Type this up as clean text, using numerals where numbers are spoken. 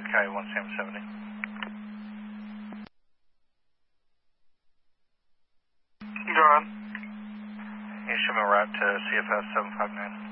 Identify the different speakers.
Speaker 1: Coyote 1770.
Speaker 2: Go on.
Speaker 1: You should be route to CFS 759.